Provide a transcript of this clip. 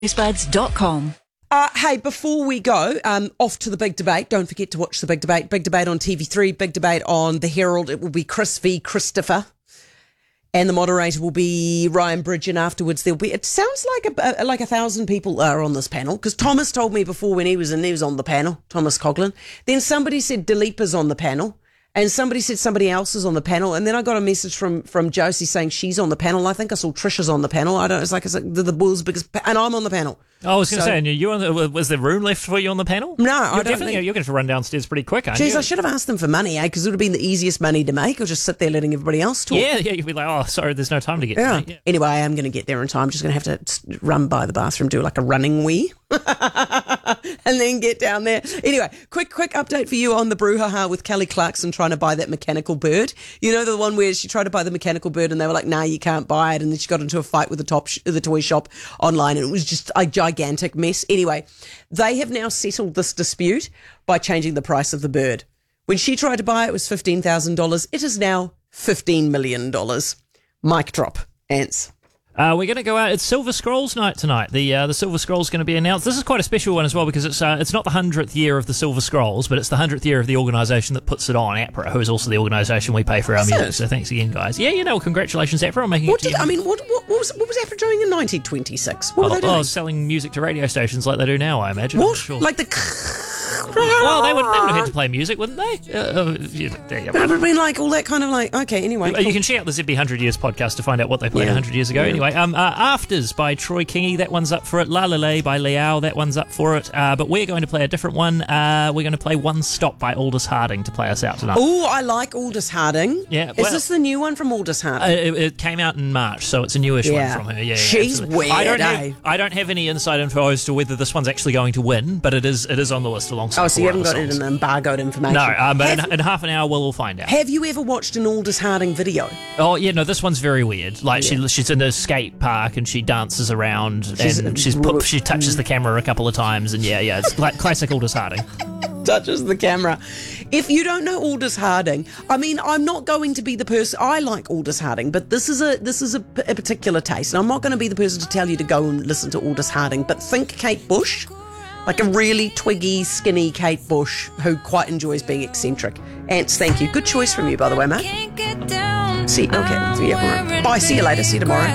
newsbuds.com. Hey, before we go, off to the big debate. Don't forget to watch the big debate. Big debate on TV3, big debate on The Herald. It will be Chris v. Christopher. And the moderator will be Ryan Bridge, and afterwards there'll be, it sounds like 1,000 people are on this panel, because Thomas told me before when he was on the panel, Thomas Coughlin. Then somebody said Dileepa's on the panel, and somebody said somebody else is on the panel, and then I got a message from Josie saying she's on the panel. I think I saw Trisha's on the panel. It's like the world's biggest, and I'm on the panel. I was going to say, and was there room left for you on the panel? No, I don't think. You're going to run downstairs pretty quick, aren't you? Jeez, I should have asked them for money, because it would have been the easiest money to make. I'll just sit there letting everybody else talk. Yeah, you'd be like, oh, sorry, there's no time to get to me. Yeah. Anyway, I am going to get there in time. I'm just going to have to run by the bathroom, do like a running wee, and then get down there. Anyway, quick update for you on the brouhaha with Kelly Clarkson trying to buy that mechanical bird. You know, the one where she tried to buy the mechanical bird and they were like, nah, you can't buy it. And then she got into a fight with the toy shop online, and it was just a gigantic mess. Anyway, they have now settled this dispute by changing the price of the bird. When she tried to buy it, it was $15,000. It is now $15 million. Mic drop. Ants. We're going to go out. It's Silver Scrolls night tonight. The Silver Scrolls going to be announced. This is quite a special one as well, because it's not the 100th year of the Silver Scrolls, but it's the 100th year of the organisation that puts it on, APRA, who is also the organisation we pay for our music. So thanks again, guys. Yeah, congratulations, APRA, on making it. What was APRA doing in 1926? What were they doing? Selling music to radio stations like they do now, I imagine. What? Sure. Like the... Well, they would have had to play music, wouldn't they? That would have been like all that kind of like... Okay, anyway. You can check out the Zippy 100 Years podcast to find out what they played 100 years ago. Yeah. Anyway, Afters by Troy Kingi, that one's up for it. La La La by Liao, that one's up for it. But we're going to play a different one. We're going to play One Stop by Aldous Harding to play us out tonight. Oh, I like Aldous Harding. Yeah. Is this the new one from Aldous Harding? It came out in March, so it's a newish one from her. Yeah, she's weird. I don't have any inside info as to whether this one's actually going to win, but it is on the list alongside. Oh, so you haven't got it in embargoed information? No, but in half an hour we'll all find out. Have you ever watched an Aldous Harding video? Oh yeah, no, this one's very weird. Like she's in a skate park and she dances around she touches the camera a couple of times, and it's like classic Aldous Harding. Touches the camera. If you don't know Aldous Harding, I mean, I'm not going to be the person. I like Aldous Harding, but this is a particular taste, and I'm not going to be the person to tell you to go and listen to Aldous Harding. But think Kate Bush, like a really twiggy, skinny Kate Bush who quite enjoys being eccentric. Ants, thank you. Good choice from you, by the way, mate. See, okay, yeah, all right. Bye. See you later. See you tomorrow.